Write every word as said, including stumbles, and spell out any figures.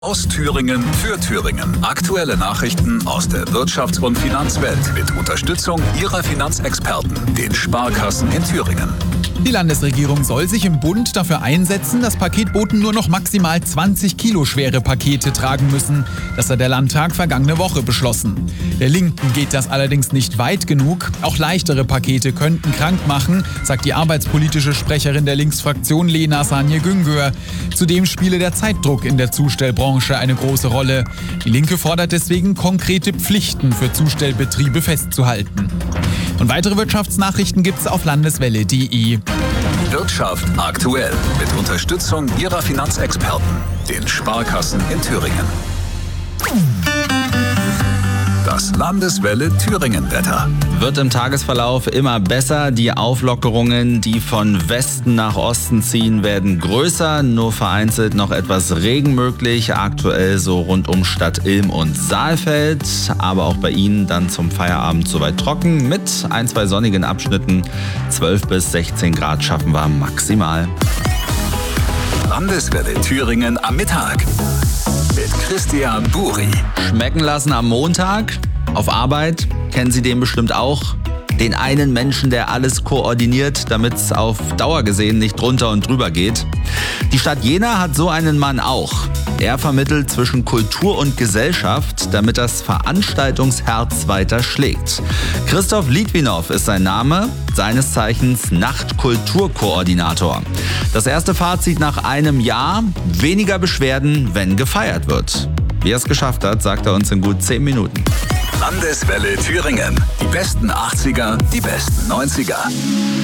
Aus Thüringen für Thüringen. Aktuelle Nachrichten aus der Wirtschafts- und Finanzwelt mit Unterstützung Ihrer Finanzexperten, den Sparkassen in Thüringen. Die Landesregierung soll sich im Bund dafür einsetzen, dass Paketboten nur noch maximal zwanzig Kilo schwere Pakete tragen müssen. Das hat der Landtag vergangene Woche beschlossen. Der Linken geht das allerdings nicht weit genug. Auch leichtere Pakete könnten krank machen, sagt die arbeitspolitische Sprecherin der Linksfraktion Lena Sanje-Güngör. Zudem spiele der Zeitdruck in der Zustellbranche eine große Rolle. Die Linke fordert deswegen, konkrete Pflichten für Zustellbetriebe festzuhalten. Und weitere Wirtschaftsnachrichten gibt's auf landeswelle punkt de. Wirtschaft aktuell mit Unterstützung Ihrer Finanzexperten, den Sparkassen in Thüringen. Das Landeswelle Thüringen-Wetter. Wird im Tagesverlauf immer besser. Die Auflockerungen, die von Westen nach Osten ziehen, werden größer. Nur vereinzelt noch etwas Regen möglich. Aktuell so rund um Stadt Ilm und Saalfeld. Aber auch bei Ihnen dann zum Feierabend soweit trocken. Mit ein, zwei sonnigen Abschnitten. zwölf bis sechzehn Grad schaffen wir maximal. Landeswelle Thüringen am Mittag. Mit Christian Buri. Schmecken lassen am Montag. Auf Arbeit kennen Sie den bestimmt auch. Den einen Menschen, der alles koordiniert, damit es auf Dauer gesehen nicht drunter und drüber geht. Die Stadt Jena hat so einen Mann auch. Er vermittelt zwischen Kultur und Gesellschaft, damit das Veranstaltungsherz weiter schlägt. Christoph Litwinow ist sein Name, seines Zeichens Nachtkulturkoordinator. Das erste Fazit nach einem Jahr: weniger Beschwerden, wenn gefeiert wird. Wie er es geschafft hat, sagt er uns in gut zehn Minuten. Landeswelle Thüringen. Die besten achtziger, die besten neunziger.